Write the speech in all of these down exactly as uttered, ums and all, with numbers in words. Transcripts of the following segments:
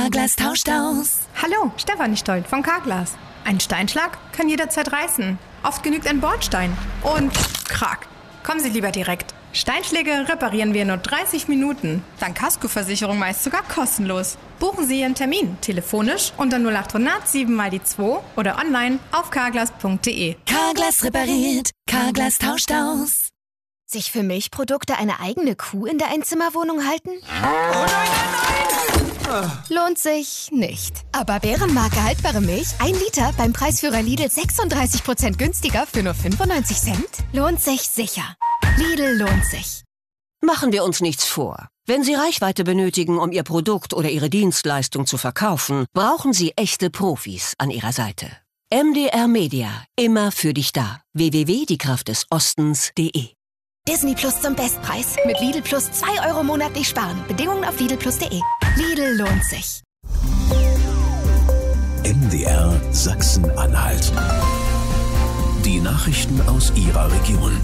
Carglass tauscht aus. Hallo, Stefanie Stolt von Carglass. Ein Steinschlag kann jederzeit reißen. Oft genügt ein Bordstein. Und krack. Kommen Sie lieber direkt. Steinschläge reparieren wir in nur dreißig Minuten. Dank Kaskoversicherung meist sogar kostenlos. Buchen Sie Ihren Termin telefonisch unter null acht hundert sieben mal die zwei oder online auf carglass punkt de. Carglass repariert, Carglass tauscht aus. Sich für Milchprodukte eine eigene Kuh in der Einzimmerwohnung halten? Oh nein, nein, nein! Lohnt sich nicht. Aber Bärenmarke haltbare Milch, ein Liter beim Preisführer Lidl sechsunddreißig Prozent günstiger für nur fünfundneunzig Cent? Lohnt sich sicher. Lidl lohnt sich. Machen wir uns nichts vor. Wenn Sie Reichweite benötigen, um Ihr Produkt oder Ihre Dienstleistung zu verkaufen, brauchen Sie echte Profis an Ihrer Seite. M D R Media, immer für dich da. w w w punkt die kraft des ostens punkt de. Disney Plus zum Bestpreis. Mit Lidl Plus zwei Euro monatlich sparen. Bedingungen auf lidl plus punkt de. Lidl lohnt sich. M D R Sachsen-Anhalt. Die Nachrichten aus Ihrer Region.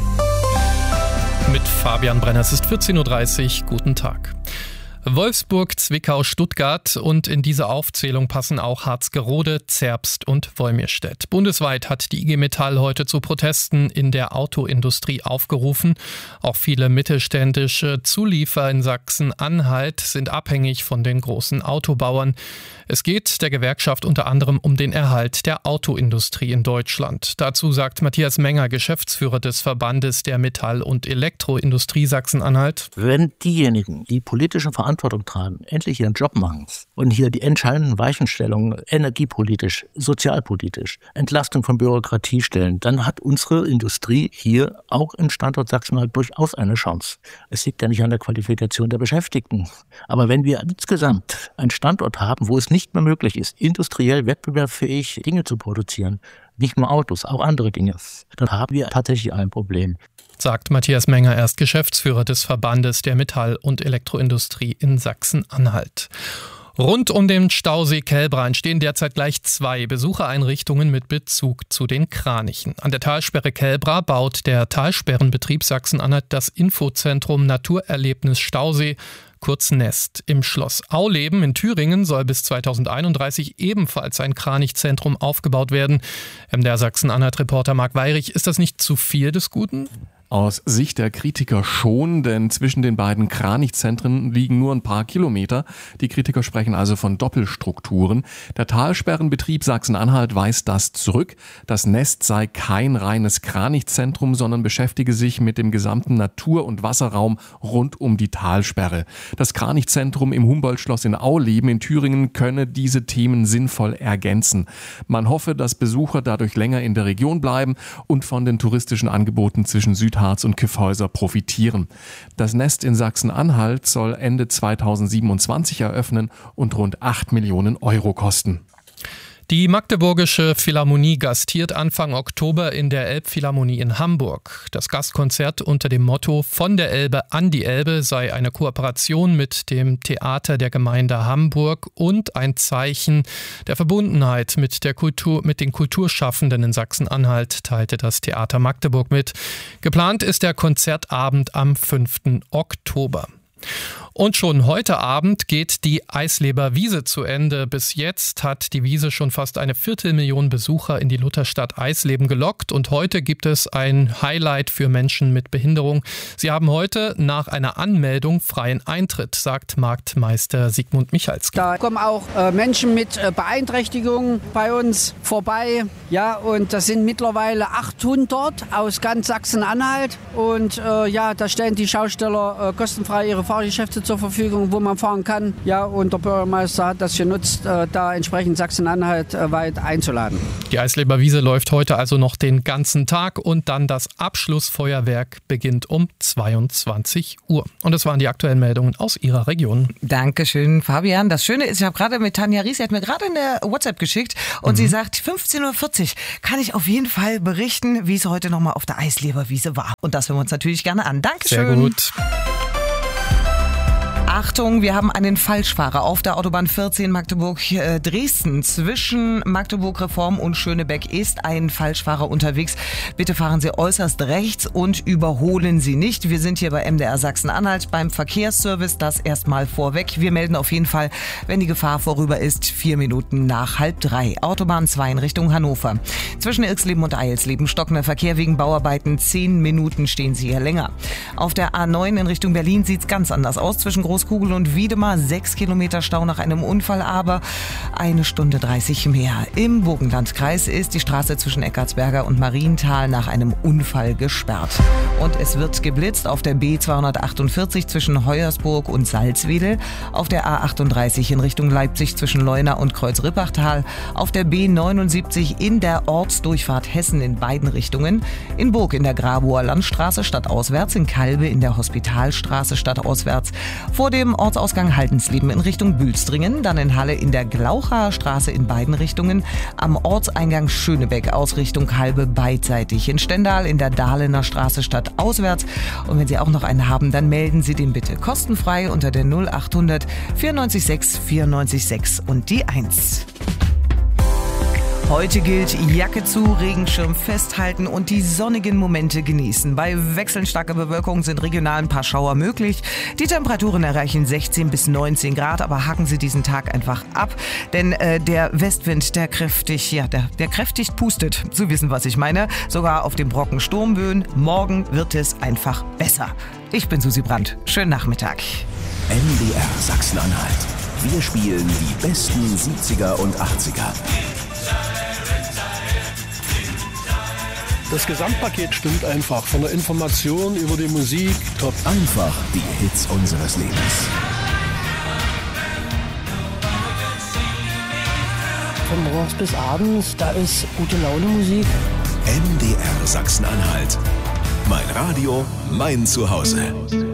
Mit Fabian Brenner, es ist vierzehn Uhr dreißig. Guten Tag. Wolfsburg, Zwickau, Stuttgart und in diese Aufzählung passen auch Harzgerode, Zerbst und Wolmirstedt. Bundesweit hat die I G Metall heute zu Protesten in der Autoindustrie aufgerufen. Auch viele mittelständische Zulieferer in Sachsen-Anhalt sind abhängig von den großen Autobauern. Es geht der Gewerkschaft unter anderem um den Erhalt der Autoindustrie in Deutschland. Dazu sagt Matthias Menger, Geschäftsführer des Verbandes der Metall- und Elektroindustrie Sachsen-Anhalt: Wenn diejenigen, die politische Verantwortung tragen, endlich ihren Job machen und hier die entscheidenden Weichenstellungen energiepolitisch, sozialpolitisch, Entlastung von Bürokratie stellen, dann hat unsere Industrie hier auch im Standort Sachsen-Anhalt durchaus eine Chance. Es liegt ja nicht an der Qualifikation der Beschäftigten. Aber wenn wir insgesamt einen Standort haben, wo es nicht nicht mehr möglich ist, industriell wettbewerbsfähig Dinge zu produzieren, nicht nur Autos, auch andere Dinge, dann haben wir tatsächlich ein Problem. Sagt Matthias Menger, er ist Geschäftsführer des Verbandes der Metall- und Elektroindustrie in Sachsen-Anhalt. Rund um den Stausee Kelbra stehen derzeit gleich zwei Besuchereinrichtungen mit Bezug zu den Kranichen. An der Talsperre Kelbra baut der Talsperrenbetrieb Sachsen-Anhalt das Infozentrum Naturerlebnis Stausee, kurz Nest. Im Schloss Auleben in Thüringen soll bis zweitausendeinunddreißig ebenfalls ein Kranichzentrum aufgebaut werden. M D R Sachsen-Anhalt-Reporter Marc Weyrich, ist das nicht zu viel des Guten? Aus Sicht der Kritiker schon, denn zwischen den beiden Kranichzentren liegen nur ein paar Kilometer. Die Kritiker sprechen also von Doppelstrukturen. Der Talsperrenbetrieb Sachsen-Anhalt weist das zurück. Das Nest sei kein reines Kranichzentrum, sondern beschäftige sich mit dem gesamten Natur- und Wasserraum rund um die Talsperre. Das Kranichzentrum im Humboldt-Schloss in Auleben in Thüringen könne diese Themen sinnvoll ergänzen. Man hoffe, dass Besucher dadurch länger in der Region bleiben und von den touristischen Angeboten zwischen Südharz und Kyffhäuser profitieren. Das Nest in Sachsen-Anhalt soll Ende zweitausendsiebenundzwanzig eröffnen und rund acht Millionen Euro kosten. Die Magdeburgische Philharmonie gastiert Anfang Oktober in der Elbphilharmonie in Hamburg. Das Gastkonzert unter dem Motto „Von der Elbe an die Elbe“ sei eine Kooperation mit dem Theater der Gemeinde Hamburg und ein Zeichen der Verbundenheit mit der Kultur, mit den Kulturschaffenden in Sachsen-Anhalt, teilte das Theater Magdeburg mit. Geplant ist der Konzertabend am fünften Oktober. Und schon heute Abend geht die Eisleber Wiese zu Ende. Bis jetzt hat die Wiese schon fast eine Viertelmillion Besucher in die Lutherstadt Eisleben gelockt. Und heute gibt es ein Highlight für Menschen mit Behinderung. Sie haben heute nach einer Anmeldung freien Eintritt, sagt Marktmeister Sigmund Michalski. Da kommen auch äh, Menschen mit äh, Beeinträchtigungen bei uns vorbei. Ja, und das sind mittlerweile achthundert aus ganz Sachsen-Anhalt. Und äh, ja, da stellen die Schausteller äh, kostenfrei ihre Fahrgeschäfte zur Verfügung, wo man fahren kann. Ja, und der Bürgermeister hat das genutzt, äh, da entsprechend Sachsen-Anhalt äh, weit einzuladen. Die Eisleber Wiese läuft heute also noch den ganzen Tag und dann das Abschlussfeuerwerk beginnt um zweiundzwanzig Uhr. Und das waren die aktuellen Meldungen aus Ihrer Region. Dankeschön, Fabian. Das Schöne ist, ich habe gerade mit Tanja Ries, sie hat mir gerade eine WhatsApp geschickt und mhm. sie sagt, fünfzehn Uhr vierzig kann ich auf jeden Fall berichten, wie es heute nochmal auf der Eisleber Wiese war. Und das hören wir uns natürlich gerne an. Dankeschön. Sehr gut. Achtung, wir haben einen Falschfahrer auf der Autobahn vierzehn Magdeburg-Dresden. Zwischen Magdeburg-Reform und Schönebeck ist ein Falschfahrer unterwegs. Bitte fahren Sie äußerst rechts und überholen Sie nicht. Wir sind hier bei M D R Sachsen-Anhalt beim Verkehrsservice. Das erstmal vorweg. Wir melden auf jeden Fall, wenn die Gefahr vorüber ist, vier Minuten nach halb drei. Autobahn zwei in Richtung Hannover. Zwischen Irxleben und Eilsleben stockender Verkehr wegen Bauarbeiten. Zehn Minuten stehen Sie hier länger. Auf der A neun in Richtung Berlin sieht es ganz anders aus. Zwischen Großkugel und Wiedemar sechs Kilometer Stau nach einem Unfall, aber eine Stunde dreißig mehr. Im Burgenlandkreis ist die Straße zwischen Eckartsberger und Marienthal nach einem Unfall gesperrt. Und es wird geblitzt auf der B zweihundertachtundvierzig zwischen Heuersburg und Salzwedel, auf der A achtunddreißig in Richtung Leipzig zwischen Leuna und Kreuz-Rippachtal, auf der B neunundsiebzig in der Ortsdurchfahrt Hessen in beiden Richtungen, in Burg in der Grabower Landstraße stadtauswärts, in Kalbe in der Hospitalstraße stadtauswärts, vor dem Ortsausgang Haldensleben in Richtung Bülstringen, dann in Halle in der Glauchaer Straße in beiden Richtungen, am Ortseingang Schönebeck aus Richtung Kalbe beidseitig, in Stendal in der Dahlener Straße stadtauswärts. Und wenn Sie auch noch einen haben, dann melden Sie den bitte kostenfrei unter der null achthundert vierundneunzig sechs vierundneunzig sechs und die eins. Heute gilt Jacke zu, Regenschirm festhalten und die sonnigen Momente genießen. Bei wechselnd starker Bewölkung sind regional ein paar Schauer möglich. Die Temperaturen erreichen sechzehn bis neunzehn Grad, aber hacken Sie diesen Tag einfach ab. Denn äh, der Westwind, der kräftig, ja, der, der kräftig pustet. Sie wissen, was ich meine. Sogar auf dem Brocken Sturmböen. Morgen wird es einfach besser. Ich bin Susi Brandt. Schönen Nachmittag. M D R Sachsen-Anhalt. Wir spielen die besten siebziger und achtziger. Das Gesamtpaket stimmt einfach. Von der Information über die Musik. Top. Einfach die Hits unseres Lebens. Von morgens bis abends, da ist gute Laune Musik. M D R Sachsen-Anhalt. Mein Radio, mein Zuhause.